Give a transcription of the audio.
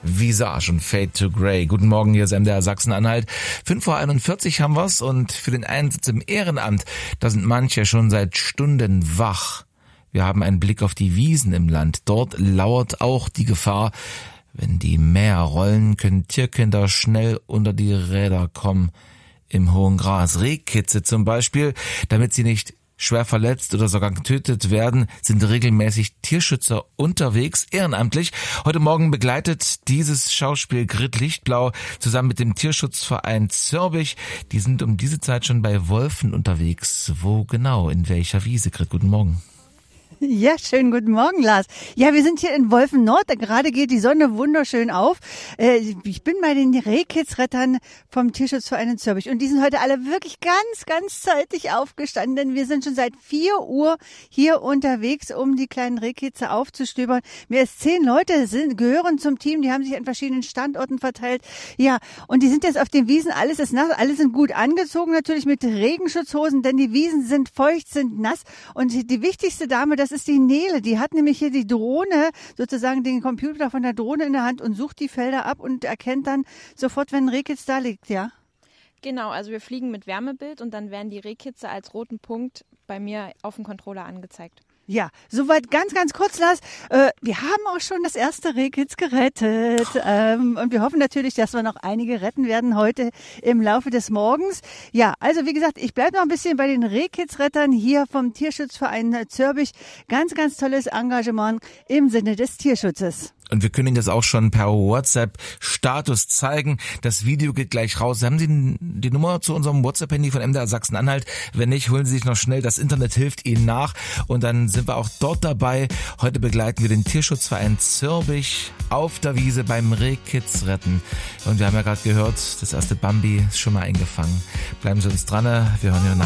Visage und Fade to Grey. Guten Morgen, hier ist MDR Sachsen-Anhalt. 5:41 haben wir's und für den Einsatz im Ehrenamt, da sind manche schon seit Stunden wach. Wir haben einen Blick auf die Wiesen im Land. Dort lauert auch die Gefahr. Wenn die Mäher rollen, können Tierkinder schnell unter die Räder kommen. Im hohen Gras. Rehkitze zum Beispiel, damit sie nicht schwer verletzt oder sogar getötet werden, sind regelmäßig Tierschützer unterwegs, ehrenamtlich. Heute Morgen begleitet dieses Schauspiel Grit Lichtblau zusammen mit dem Tierschutzverein Zörbich. Die sind um diese Zeit schon bei Wölfen unterwegs. Wo genau? In welcher Wiese? Grit, guten Morgen. Ja, schönen guten Morgen, Lars. Ja, wir sind hier in Wolfen-Nord. Gerade geht die Sonne wunderschön auf. Ich bin bei den Rehkitzrettern vom Tierschutzverein in Zörbich. Und die sind heute alle wirklich ganz zeitig aufgestanden. Denn wir sind schon seit 4 Uhr hier unterwegs, um die kleinen Rehkitze aufzustöbern. Mehr als 10 Leute gehören zum Team. Die haben sich an verschiedenen Standorten verteilt. Ja, und die sind jetzt auf den Wiesen. Alles ist nass. Alle sind gut angezogen, natürlich mit Regenschutzhosen, denn die Wiesen sind feucht, sind nass. Und die wichtigste Dame, das ist die Nele, die hat nämlich hier die Drohne, sozusagen den Computer von der Drohne in der Hand und sucht die Felder ab und erkennt dann sofort, wenn ein Rehkitz da liegt, ja? Genau, also wir fliegen mit Wärmebild und dann werden die Rehkitze als roten Punkt bei mir auf dem Controller angezeigt. Ja, soweit ganz kurz, Lars. Wir haben auch schon das erste Rehkitz gerettet. Und wir hoffen natürlich, dass wir noch einige retten werden heute im Laufe des Morgens. Ja, also wie gesagt, ich bleibe noch ein bisschen bei den Rehkitzrettern hier vom Tierschutzverein Zörbich. Ganz tolles Engagement im Sinne des Tierschutzes. Und wir können Ihnen das auch schon per WhatsApp-Status zeigen. Das Video geht gleich raus. Haben Sie die Nummer zu unserem WhatsApp-Handy von MDR Sachsen-Anhalt? Wenn nicht, holen Sie sich noch schnell. Das Internet hilft Ihnen nach. Und dann sind wir auch dort dabei. Heute begleiten wir den Tierschutzverein Zörbich auf der Wiese beim Rehkitzretten. Und wir haben ja gerade gehört, das erste Bambi ist schon mal eingefangen. Bleiben Sie uns dran. Wir hören hier nach.